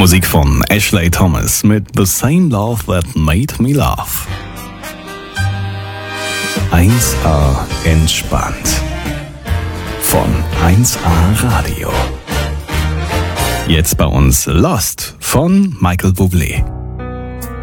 Musik von Ashley Thomas mit The Same Love That Made Me Laugh. 1A entspannt. Von 1A Radio. Jetzt bei uns Lost von Michael Bublé.